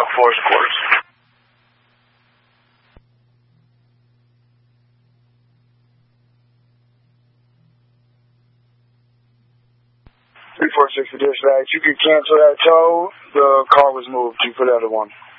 floors and quarters. 346 for dispatch. You can cancel that tow. The car was moved. You put out a 1.